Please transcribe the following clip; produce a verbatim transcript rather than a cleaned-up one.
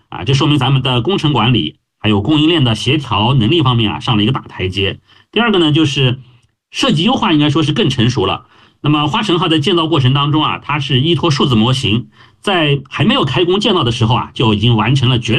啊，这说明咱们的工程管理还有供应链的协调能力方面啊上了一个大台阶。第二个呢，就是设计优化应该说是更成熟了。那么花神号在建造过程当中啊，它是依托数字模型，在还没有开工建造的时候啊，就已经完成了绝